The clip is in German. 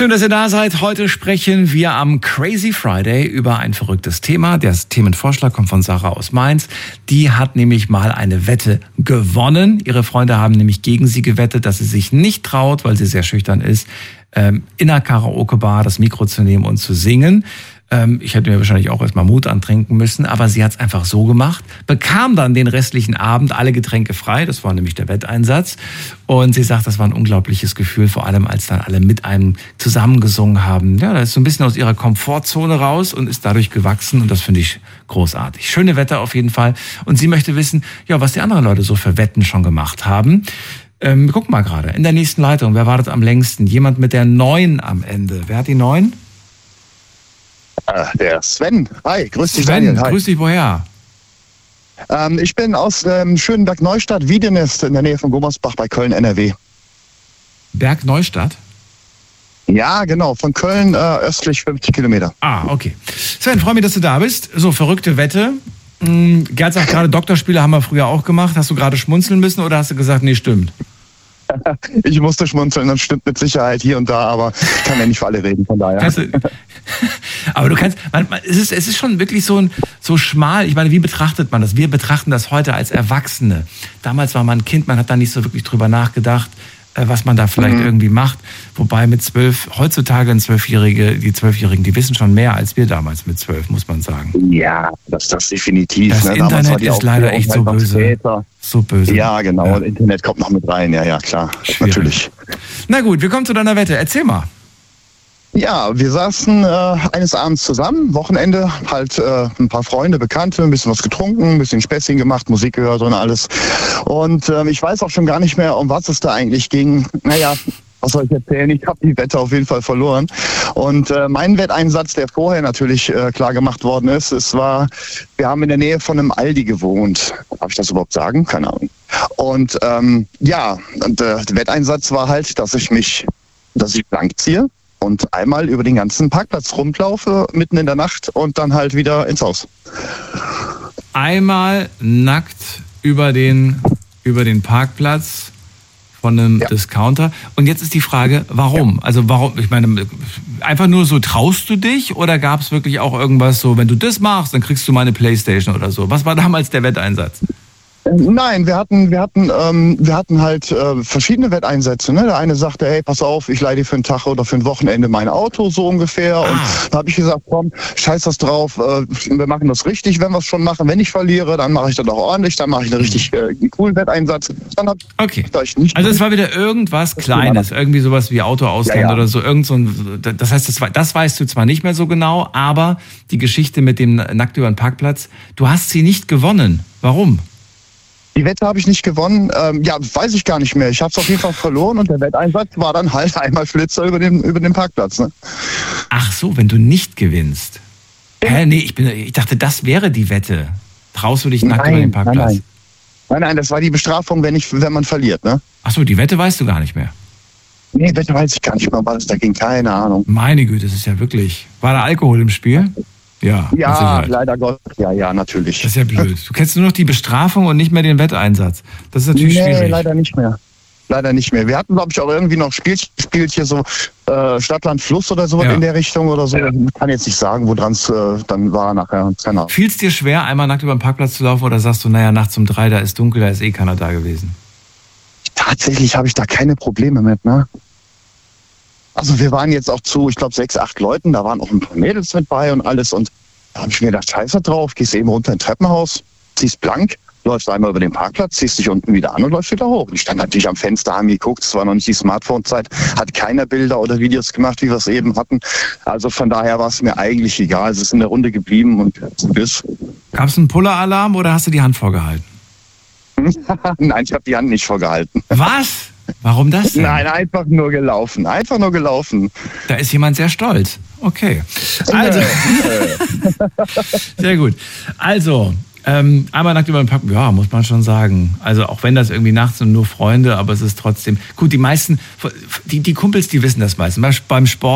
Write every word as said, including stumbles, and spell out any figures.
Schön, dass ihr da seid. Heute sprechen wir am Crazy Friday über ein verrücktes Thema. Der Themenvorschlag kommt von Sarah aus Mainz. Die hat nämlich mal eine Wette gewonnen. Ihre Freunde haben nämlich gegen sie gewettet, dass sie sich nicht traut, weil sie sehr schüchtern ist, in einer Karaoke-Bar das Mikro zu nehmen und zu singen. Ich hätte mir wahrscheinlich auch erstmal Mut antrinken müssen, aber sie hat es einfach so gemacht, bekam dann den restlichen Abend alle Getränke frei, das war nämlich der Wetteinsatz. Und sie sagt, das war ein unglaubliches Gefühl, vor allem als dann alle mit einem zusammengesungen haben. Ja, da ist so ein bisschen aus ihrer Komfortzone raus und ist dadurch gewachsen und das finde ich großartig. Schöne Wette auf jeden Fall. Und sie möchte wissen, ja, was die anderen Leute so für Wetten schon gemacht haben. Ähm, wir gucken mal gerade, in der nächsten Leitung, wer wartet am längsten? Jemand mit der neun am Ende. Wer hat die neun? Der Sven. Hi, grüß dich, Sven, Daniel. Hi. Grüß dich, woher? Ähm, ich bin aus ähm, Schönenberg Neustadt, Wiedenest, in der Nähe von Gummersbach bei Köln, N R W. Berg Neustadt? Ja, genau, von Köln äh, östlich fünfzig Kilometer. Ah, okay. Sven, freue mich, dass du da bist. So, verrückte Wette. Hm, Gerd sagt gerade, Doktorspiele haben wir früher auch gemacht. Hast du gerade schmunzeln müssen oder hast du gesagt, nee, stimmt? Ich musste schmunzeln, das stimmt mit Sicherheit hier und da, aber ich kann ja nicht für alle reden, von daher. Kannst du, aber du kannst, man, man, es, ist, es ist schon wirklich so, ein, so schmal. Ich meine, wie betrachtet man das? Wir betrachten das heute als Erwachsene. Damals war man ein Kind, man hat da nicht so wirklich drüber nachgedacht, was man da vielleicht mhm. irgendwie macht. Wobei mit zwölf, heutzutage ein Zwölfjährige, die Zwölfjährigen, die wissen schon mehr als wir damals mit zwölf, muss man sagen. Ja, das ist das definitiv. Das ne? Internet ist leider echt so böse. Später. So böse. Ja, genau. Ja. Internet kommt noch mit rein. Ja, ja, klar. Schwierig. Natürlich. Na gut, wir kommen zu deiner Wette. Erzähl mal. Ja, wir saßen äh, eines Abends zusammen, Wochenende, halt äh, ein paar Freunde, Bekannte, ein bisschen was getrunken, ein bisschen Späßchen gemacht, Musik gehört und alles. Und äh, ich weiß auch schon gar nicht mehr, um was es da eigentlich ging. Naja, was soll ich erzählen? Ich habe die Wette auf jeden Fall verloren. Und äh, mein Wetteinsatz, der vorher natürlich äh, klar gemacht worden ist, es war, wir haben in der Nähe von einem Aldi gewohnt. Darf ich das überhaupt sagen? Keine Ahnung. Und ähm, ja, und, äh, der Wetteinsatz war halt, dass ich mich, dass ich blank ziehe und einmal über den ganzen Parkplatz rumlaufe, mitten in der Nacht und dann halt wieder ins Haus. Einmal nackt über den, über den Parkplatz von einem ja. Discounter. Und jetzt ist die Frage, warum? Ja. Also warum, ich meine, einfach nur so, traust du dich oder gab es wirklich auch irgendwas so, wenn du das machst, dann kriegst du mal eine Playstation oder so? Was war damals der Wetteinsatz? Nein, wir hatten, wir hatten, ähm, wir hatten halt äh, verschiedene Wetteinsätze. Ne? Der eine sagte, hey, pass auf, ich leihe dir für einen Tag oder für ein Wochenende mein Auto, so ungefähr. Ah. Und da habe ich gesagt, komm, scheiß das drauf, äh, wir machen das richtig, wenn wir es schon machen. Wenn ich verliere, dann mache ich das auch ordentlich, dann mache ich einen richtig äh, coolen Wetteinsatz. Dann hab okay. ich nicht also es war wieder irgendwas Kleines, irgendwie sowas wie Autoausland ja, ja. oder so. Irgend so ein, das heißt, das, das weißt du zwar nicht mehr so genau, aber die Geschichte mit dem nackt über den Parkplatz, du hast sie nicht gewonnen. Warum? Die Wette habe ich nicht gewonnen. Ähm, ja, weiß ich gar nicht mehr. Ich habe es auf jeden Fall verloren und der Wetteinsatz war dann halt einmal Flitzer über den, über den Parkplatz. Ne? Ach so, wenn du nicht gewinnst. Hä, nee, ich, bin, ich dachte, das wäre die Wette. Traust du dich nackt nein, über den Parkplatz? Nein, nein. nein, nein, das war die Bestrafung, wenn, ich, wenn man verliert. Ne? Ach so, die Wette weißt du gar nicht mehr. Nee, Wette weiß ich gar nicht mehr, was da ging. Keine Ahnung. Meine Güte, das ist ja wirklich... War da Alkohol im Spiel? Ja, ja leider Gott. Ja, ja, natürlich. Das ist ja blöd. Du kennst nur noch die Bestrafung und nicht mehr den Wetteinsatz. Das ist natürlich nee, schwierig. Nee, leider nicht mehr. Leider nicht mehr. Wir hatten, glaube ich, auch irgendwie noch Spielchen gespielt, hier so äh, Stadt, Land, Fluss oder so ja. in der Richtung oder so. Ja. Ich kann jetzt nicht sagen, woran es äh, dann war nachher. Keine Ahnung. Fiel es dir schwer, einmal nackt über den Parkplatz zu laufen oder sagst du, naja, nachts um drei, da ist dunkel, da ist eh keiner da gewesen? Tatsächlich habe ich da keine Probleme mit, ne? Also wir waren jetzt auch zu, ich glaube, sechs, acht Leuten, da waren auch ein paar Mädels mit bei und alles und da habe ich mir gedacht, scheiße drauf, gehst eben runter in Treppenhaus, ziehst blank, läufst einmal über den Parkplatz, ziehst dich unten wieder an und läufst wieder hoch. Ich stand natürlich am Fenster, haben geguckt, es war noch nicht die Smartphone-Zeit, hat keiner Bilder oder Videos gemacht, wie wir es eben hatten. Also von daher war es mir eigentlich egal, es ist in der Runde geblieben und bis. Gab es einen Puller-Alarm oder hast du die Hand vorgehalten? Nein, ich habe die Hand nicht vorgehalten. Was? Warum das denn? Nein, einfach nur gelaufen. Einfach nur gelaufen. Da ist jemand sehr stolz. Okay. Also. Sehr gut. Also, ähm, einmal nackt über den Parkplatz, ja, muss man schon sagen. Also auch wenn das irgendwie nachts sind nur Freunde, aber es ist trotzdem. Gut, die meisten, die, die Kumpels, die wissen das meistens. Beim Sport